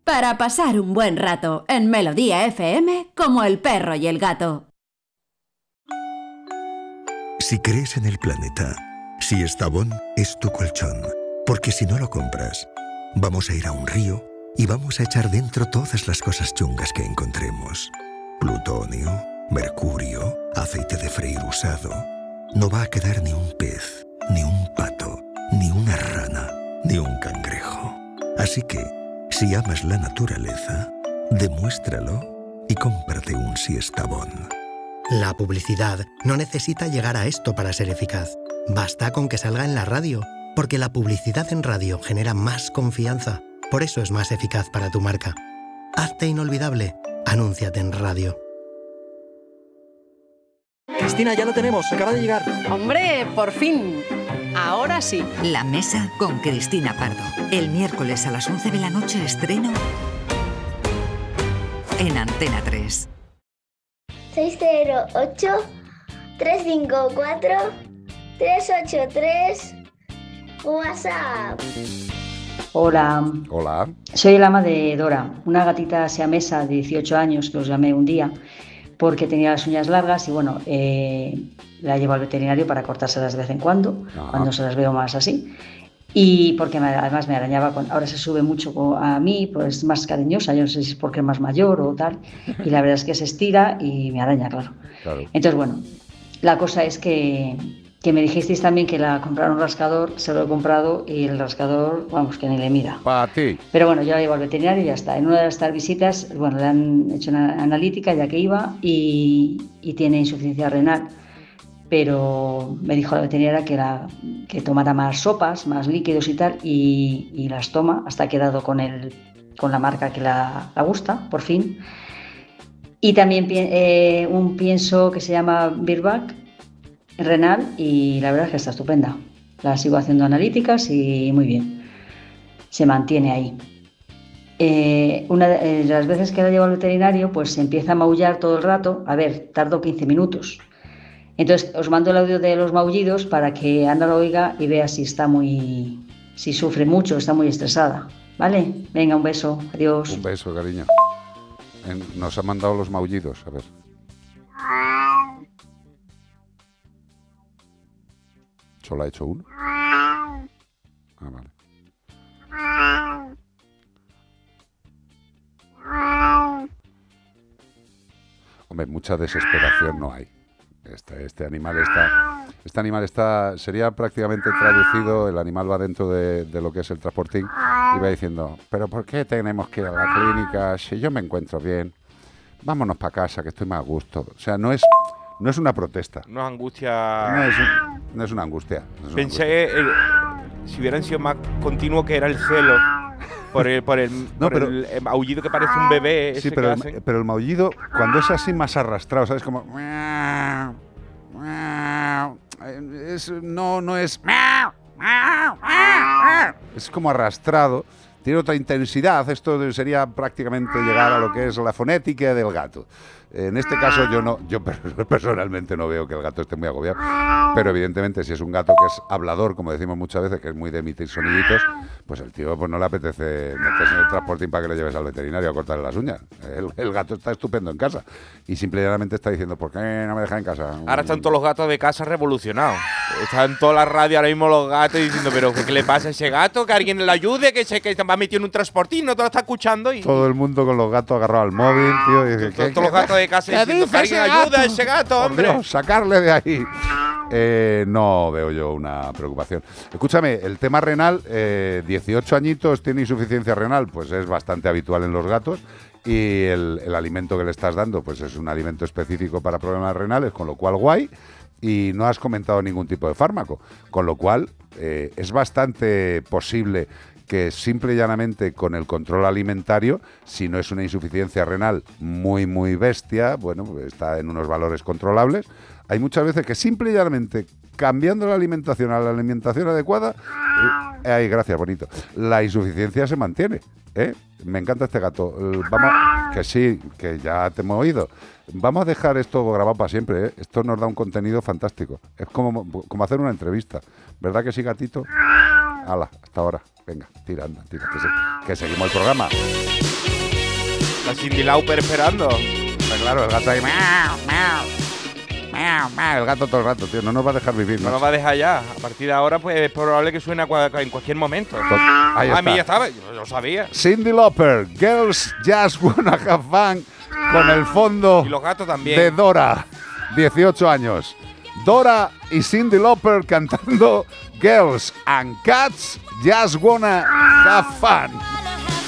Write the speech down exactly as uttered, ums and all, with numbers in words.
para pasar un buen rato en Melodía F M como el perro y el gato. Si crees en el planeta, si Estavón es tu colchón, porque si no lo compras, vamos a ir a un río y vamos a echar dentro todas las cosas chungas que encontremos. Plutonio, mercurio, aceite de freír usado. No va a quedar ni un pez, ni un pato, ni una rana, ni un cangrejo. Así que, si amas la naturaleza, demuéstralo y cómprate un Siestabón. La publicidad no necesita llegar a esto para ser eficaz. Basta con que salga en la radio, porque la publicidad en radio genera más confianza. Por eso es más eficaz para tu marca. Hazte inolvidable. Anúnciate en radio. Cristina, ya lo tenemos. Acaba de llegar. ¡Hombre, por fin! Ahora sí. La Mesa con Cristina Pardo. El miércoles a las once de la noche estreno en Antena tres. seis cero ocho, tres cinco cuatro, tres ocho tres WhatsApp. Hola. Hola. Soy el ama de Dora, una gatita siamesa de dieciocho años que os llamé un día porque tenía las uñas largas y bueno, eh, la llevo al veterinario para cortárselas de vez en cuando, ah. cuando se las veo más así. Y porque me, además me arañaba, con, ahora se sube mucho a mí, pues es más cariñosa, yo no sé si es porque es más mayor o tal, y la verdad es que se estira y me araña, claro. claro. Entonces bueno, la cosa es que, que me dijisteis también que la compraron un rascador, se lo he comprado y el rascador, vamos, que ni le mira. Para ti. Pero bueno, yo la llevo al veterinario y ya está. En una de estas visitas, bueno, le han hecho una analítica ya que iba y, y tiene insuficiencia renal. Pero me dijo la veterinaria que, la, que tomara más sopas, más líquidos y tal, y, y las toma, hasta que he dado con, el, con la marca que la, la gusta, por fin. Y también eh, un pienso que se llama Birbac renal, y la verdad es que está estupenda. La sigo haciendo analíticas y muy bien, se mantiene ahí. Eh, una de eh, las veces que la llevo al veterinario, pues se empieza a maullar todo el rato. A ver, tardo quince minutos. Entonces os mando el audio de los maullidos para que Ana lo oiga y vea si está muy, si sufre mucho, está muy estresada. ¿Vale? Venga, un beso. Adiós. Un beso, cariño. Nos ha mandado los maullidos, a ver. ¿Solo ha hecho uno? Ah, vale. Hombre, mucha desesperación no hay. Este, este animal está, este animal está, sería prácticamente traducido, el animal va dentro de, de lo que es el transportín y va diciendo, pero ¿por qué tenemos que ir a la clínica si yo me encuentro bien? Vámonos para casa que estoy más a gusto. O sea, no es, no es una protesta. No es angustia. No es, un, no es una angustia. No es una Pensé, angustia. El, si hubieran sido más continuo que era el celo. Por el, por el, no, por pero, el, el maullido que parece un bebé. Ese sí, pero que el, pero el maullido, cuando es así más arrastrado, ¿sabes? Como... Es, no, no es... Es como arrastrado. Tiene otra intensidad. Esto sería prácticamente llegar a lo que es la fonética del gato. En este caso yo no, yo personalmente no veo que el gato esté muy agobiado, pero evidentemente si es un gato que es hablador, como decimos muchas veces, que es muy de emitir soniditos, pues el tío pues no le apetece meterse en el transportín para que le lleves al veterinario a cortarle las uñas. El, el gato está estupendo en casa y simplemente está diciendo, ¿por qué no me deja en casa? Ahora están todos los gatos de casa revolucionados. Están toda la radio ahora mismo los gatos diciendo, pero ¿qué le pasa a ese gato? Que alguien le ayude, que se que va metido en un transportín, no te lo está escuchando. Y todo el mundo con los gatos agarrados al móvil, tío. Y dice, todos, todos los gatos de casa diciendo que alguien ayuda a ese gato, hombre. Por Dios, sacarle de ahí. Eh, no veo yo una preocupación. Escúchame, el tema renal, eh, dieciocho añitos, tiene insuficiencia renal, pues es bastante habitual en los gatos. Y el, el alimento que le estás dando, pues es un alimento específico para problemas renales, con lo cual guay. Y no has comentado ningún tipo de fármaco, con lo cual eh, es bastante posible que simple y llanamente con el control alimentario, si no es una insuficiencia renal muy, muy bestia, bueno, pues está en unos valores controlables, hay muchas veces que simple y llanamente cambiando la alimentación a la alimentación adecuada, eh, ay, gracias, bonito, la insuficiencia se mantiene, ¿eh? Me encanta este gato. Eh, vamos, que sí, que ya te hemos oído. Vamos a dejar esto grabado para siempre, ¿eh? Esto nos da un contenido fantástico. Es como, como hacer una entrevista. ¿Verdad que sí, gatito? Hala, hasta ahora. Venga, tira, anda, tira, que, se, que seguimos el programa. La Cindy Lauper esperando. Pues claro, el gato ahí. Miau, miau, miau, miau, el gato todo el rato, tío. No nos va a dejar vivir. No nos va a dejar ya. A partir de ahora, pues es probable que suene a cua- en cualquier momento. Ahí A está. mí ya estaba, yo lo sabía. Cindy Lauper, Girls Just Wanna Have Fun, con el fondo Y los gatos también. de Dora, dieciocho años. Dora y Cindy Lauper cantando Girls and Cats Just Wanna Have Fun.